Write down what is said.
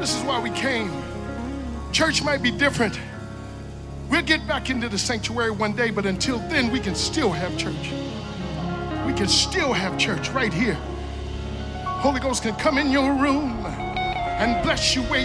This is why we came. Church might be different. We'll get back into the sanctuary one day, but until then, we can still have church. We can still have church right here. Holy Ghost can come in your room and bless you way